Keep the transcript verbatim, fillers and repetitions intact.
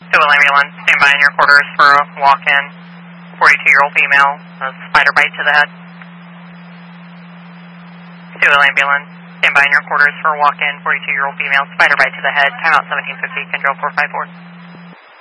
Civil ambulance, stand by in your quarters for a walk-in. forty-two-year-old female, a spider bite to the head. Civil ambulance, stand by in your quarters for a walk-in. forty-two-year-old female, spider bite to the head. Timeout seventeen fifty, control four five four.